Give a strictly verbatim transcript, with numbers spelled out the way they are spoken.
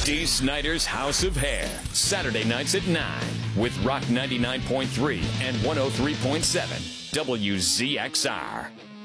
Dee Snider's House of Hair, Saturday nights at nine with Rock ninety-nine point three and one oh three point seven W Z X R.